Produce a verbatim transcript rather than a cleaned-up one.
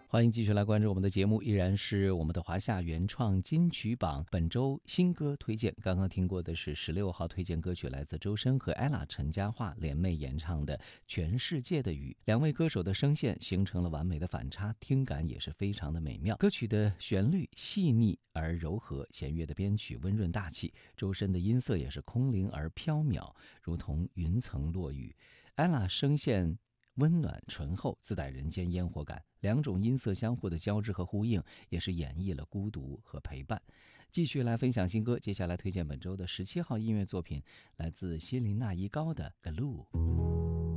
欢迎继续来关注我们的节目，依然是我们的华夏原创金曲榜本周新歌推荐。刚刚听过的是十六号推荐歌曲，来自周深和 ella 陈嘉桦联袂演唱的《全世界的雨》。两位歌手的声线形成了完美的反差，听感也是非常的美妙。歌曲的旋律细腻而柔和，弦乐的编曲温润大气，周深的音色也是空灵而飘渺，如同云层落雨。ella 声线温暖醇厚，自带人间烟火感，两种音色相互的交织和呼应，也是演绎了孤独和陪伴。继续来分享新歌，接下来推荐本周的十七号音乐作品，来自希林娜依高的《Glue》。